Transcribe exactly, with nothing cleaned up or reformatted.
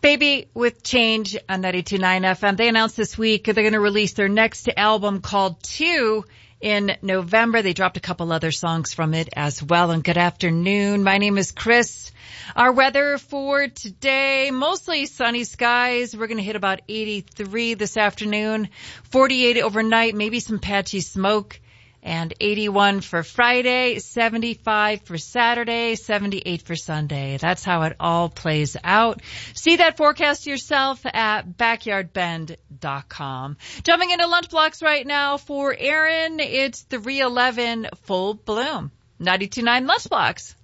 Baby with Change on ninety-two point nine F M. They announced this week they're going to release their next album called Two in November. They dropped a couple other songs from it as well. And good afternoon. My name is Chris. Our weather for today, mostly sunny skies. We're going to hit about eighty-three this afternoon, forty-eight overnight, maybe some patchy smoke. And eighty-one for Friday, seventy-five for Saturday, seventy-eight for Sunday. That's how it all plays out. See that forecast yourself at backyard bend dot com. Jumping into lunch blocks right now for Aaron, it's three eleven Full Bloom. ninety-two point nine Lunch Blocks.